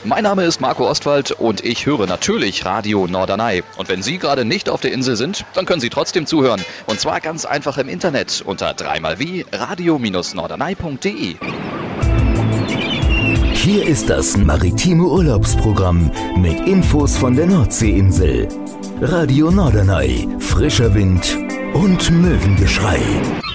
Mein Name ist Marco Ostwald und ich höre natürlich Radio Norderney. Und wenn Sie gerade nicht auf der Insel sind, dann können Sie trotzdem zuhören. Und zwar ganz einfach im Internet unter radio-norderney.de. Hier ist das maritime Urlaubsprogramm mit Infos von der Nordseeinsel. Radio Norderney, frischer Wind und Möwengeschrei.